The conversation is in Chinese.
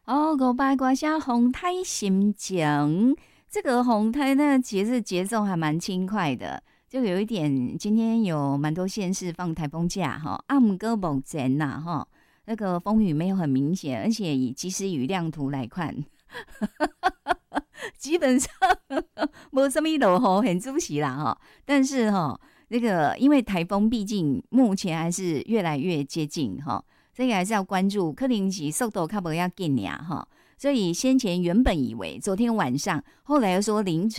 哦，五八卦下红胎心情，这个红胎呢节奏还蛮轻快的，就有一点，今天有蛮多县市放台风假哈，不过目前呐哈，那个风雨没有很明显，而且以即时雨量图来看，基本上没什么落雨很主席啦哈，但是哈，那个因为台风毕竟目前还是越来越接近哈。这个还是要关注，可能是速度较不要紧呀哈，所以先前原本以为昨天晚上，后来又说凌晨。